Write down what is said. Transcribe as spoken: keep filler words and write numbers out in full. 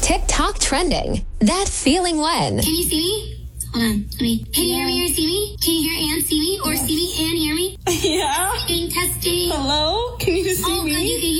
TikTok trending. That feeling when. Can you see me? Hold on. Let me. Can you hear me or see me? Can you hear and see me? Or see me and hear me? Yeah. Testing, testing. Hello? Can you see oh, me? God, you can